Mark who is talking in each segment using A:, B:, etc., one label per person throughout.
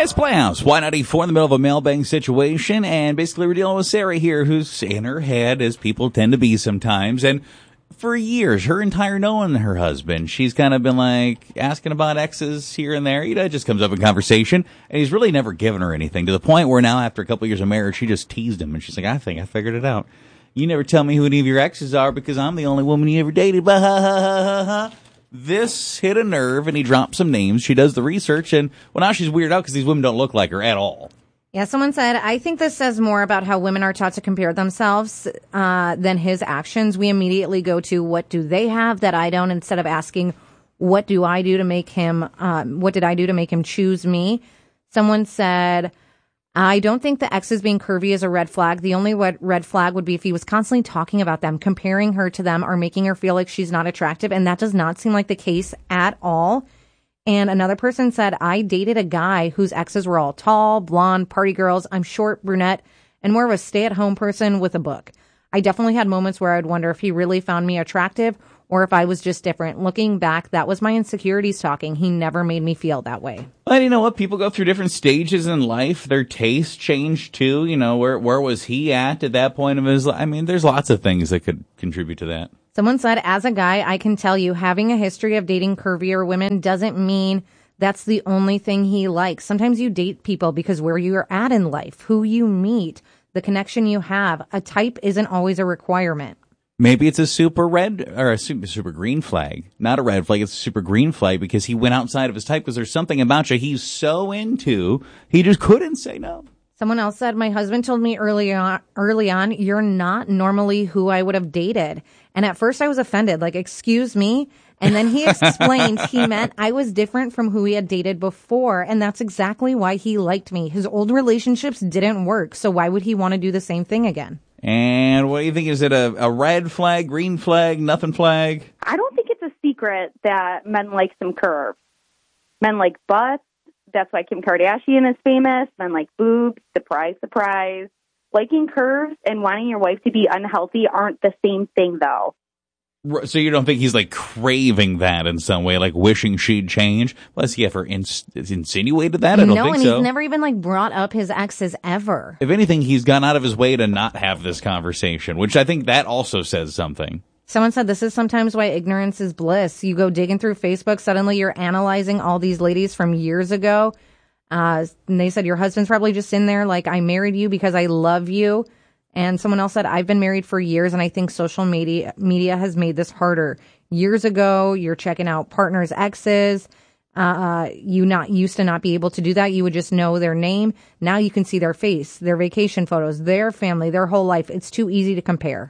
A: It's Playhouse, Y94 in the middle of a mailbag situation, and basically we're dealing with Sarah here, who's in her head, as people tend to be sometimes, and for years, her entire knowing her husband, she's kind of been like asking about exes here and there. It just comes up in conversation, and he's really never given her anything, to the point where now, after a couple of years of marriage, she just teased him, and she's like, I think I figured it out. You never tell me who any of your exes are because I'm the only woman you ever dated. Bah, ha, ha, ha, ha. This hit a nerve, and he dropped some names. She does the research, and well, now she's weirded out because these women don't look like her at all.
B: Yeah, someone said, I think this says more about how women are taught to compare themselves than his actions. We immediately go to, what do they have that I don't, instead of asking, what do I do to make him, what did I do to make him choose me? Someone said, I don't think the exes being curvy is a red flag. The only red flag would be if he was constantly talking about them, comparing her to them, or making her feel like she's not attractive. And that does not seem like the case at all. And another person said, I dated a guy whose exes were all tall, blonde, party girls. I'm short, brunette, and more of a stay-at-home person with a book. I definitely had moments where I would wonder if he really found me attractive or if I was just different. Looking back, that was my insecurities talking. He never made me feel that way.
A: Well, you know what? People go through different stages in life. Their tastes change too. You know, where was he at that point of his life? I mean, there's lots of things that could contribute to that.
B: Someone said, as a guy, I can tell you having a history of dating curvier women doesn't mean that's the only thing he likes. Sometimes you date people because where you're at in life, who you meet, the connection you have. A type isn't always a requirement.
A: Maybe it's a super red or a super green flag, not a red flag. It's a super green flag because he went outside of his type because there's something about you he's so into, he just couldn't say no.
B: Someone else said, my husband told me early on, you're not normally who I would have dated. And at first I was offended, like, excuse me. And then he explained he meant I was different from who he had dated before. And that's exactly why he liked me. His old relationships didn't work. So why would he want to do the same thing again?
A: And what do you think? Is it a red flag, green flag, nothing flag?
C: I don't think it's a secret that men like some curves. Men like butts. That's why Kim Kardashian is famous. Men like boobs. Surprise, surprise. Liking curves and wanting your wife to be unhealthy aren't the same thing, though.
A: So you don't think he's like craving that in some way, like wishing she'd change? Unless he ever insinuated that? I don't think so.
B: No, and he's never even like brought up his exes ever.
A: If anything, he's gone out of his way to not have this conversation, which I think that also says something.
B: Someone said this is sometimes why ignorance is bliss. You go digging through Facebook, suddenly you're analyzing all these ladies from years ago. And they said your husband's probably just in there like, I married you because I love you. And someone else said, I've been married for years, and I think social media has made this harder. Years ago, you're checking out partners' exes. You used to not be able to do that. You would just know their name. Now you can see their face, their vacation photos, their family, their whole life. It's too easy to compare.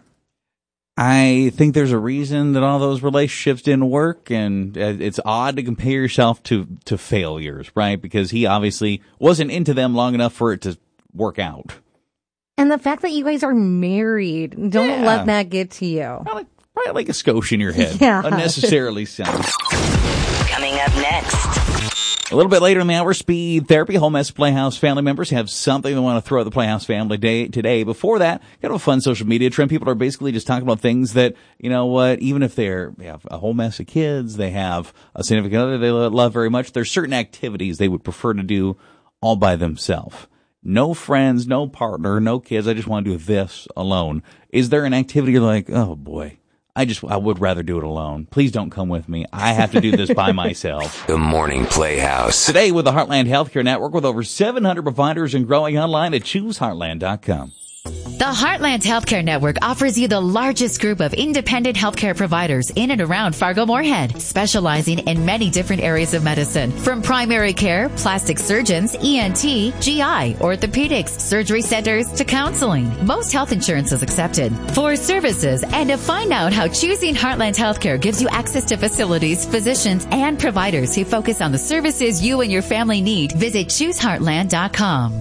A: I think there's a reason that all those relationships didn't work, and it's odd to compare yourself to failures, right? Because he obviously wasn't into them long enough for it to work out.
B: And the fact that you guys are married, don't let that get to you.
A: Probably like a skosh in your head.
B: Yeah.
A: Unnecessarily so.
D: Coming up next.
A: A little bit later in the hour, speed therapy. Home S Playhouse family members have something they want to throw at the Playhouse family day today. Before that, kind of a fun social media trend. People are basically just talking about things that, you know what, even if they have a whole mess of kids, they have a significant other they love very much, there's certain activities they would prefer to do all by themselves. No friends, no partner, no kids. I just want to do this alone. Is there an activity you're like, oh boy, I would rather do it alone. Please don't come with me. I have to do this by myself.
D: The Morning Playhouse.
A: Today with the Heartland Healthcare Network, with over 700 providers and growing online at ChooseHeartland.com.
E: The Heartland Healthcare Network offers you the largest group of independent healthcare providers in and around Fargo-Moorhead, specializing in many different areas of medicine, from primary care, plastic surgeons, ENT, GI, orthopedics, surgery centers, to counseling. Most health insurance is accepted. For services and to find out how choosing Heartland Healthcare gives you access to facilities, physicians, and providers who focus on the services you and your family need, visit ChooseHeartland.com.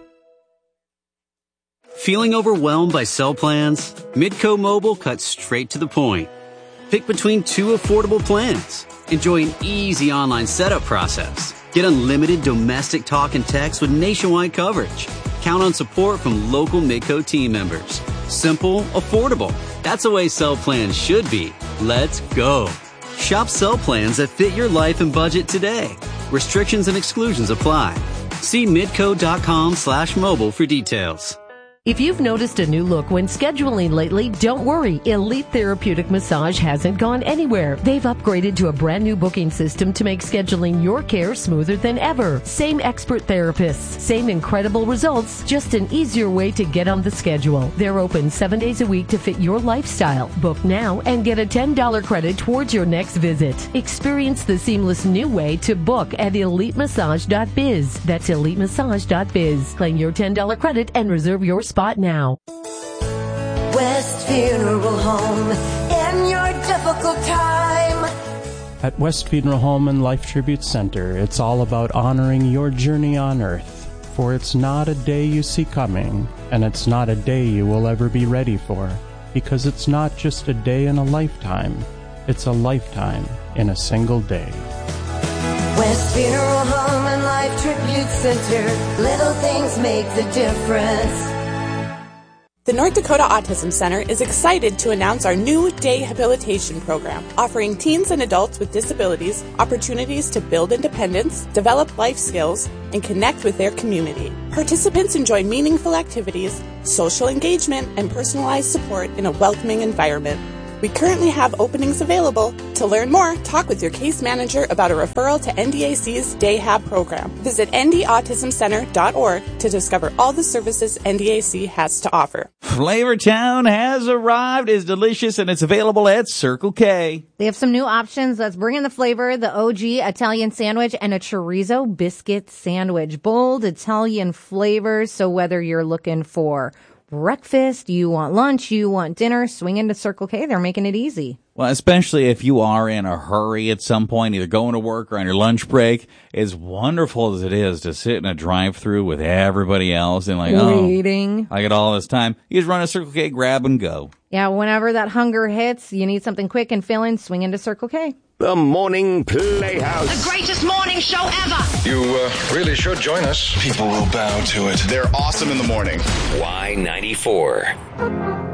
F: Feeling overwhelmed by cell plans? Midco Mobile cuts straight to the point. Pick between two affordable plans. Enjoy an easy online setup process. Get unlimited domestic talk and text with nationwide coverage. Count on support from local Midco team members. Simple, affordable. That's the way cell plans should be. Let's go. Shop cell plans that fit your life and budget today. Restrictions and exclusions apply. See midco.com/mobile for details.
G: If you've noticed a new look when scheduling lately, don't worry. Elite Therapeutic Massage hasn't gone anywhere. They've upgraded to a brand new booking system to make scheduling your care smoother than ever. Same expert therapists, same incredible results, just an easier way to get on the schedule. They're open 7 days a week to fit your lifestyle. Book now and get a $10 credit towards your next visit. Experience the seamless new way to book at elitemassage.biz. That's elitemassage.biz. Claim your $10 credit and reserve your spot now.
H: West Funeral Home in your difficult time.
I: At West Funeral Home and Life Tribute Center, it's all about honoring your journey on earth. For it's not a day you see coming, and it's not a day you will ever be ready for, because it's not just a day in a lifetime, it's a lifetime in a single day.
H: West Funeral Home and Life Tribute Center, little things make the difference.
J: The North Dakota Autism Center is excited to announce our new day habilitation program, offering teens and adults with disabilities opportunities to build independence, develop life skills, and connect with their community. Participants enjoy meaningful activities, social engagement, and personalized support in a welcoming environment. We currently have openings available. To learn more, talk with your case manager about a referral to NDAC's Day Hab program. Visit ndautismcenter.org to discover all the services NDAC has to offer.
A: Flavortown has arrived, is delicious, and it's available at Circle K.
B: They have some new options. Let's bring in the flavor, the OG Italian sandwich and a chorizo biscuit sandwich. Bold Italian flavors, so whether you're looking for breakfast, you want lunch, you want dinner, swing into Circle K. They're making it easy.
A: Well, especially if you are in a hurry at some point, either going to work or on your lunch break, as wonderful as it is to sit in a drive-thru with everybody else and
B: waiting.
A: I get all this time. You just run a Circle K, grab and go.
B: Yeah, whenever that hunger hits, you need something quick and filling, swing into Circle K.
K: The Morning Playhouse.
L: The greatest morning show ever.
M: You really should join us.
N: People will bow to it.
O: They're awesome in the morning.
D: Y94.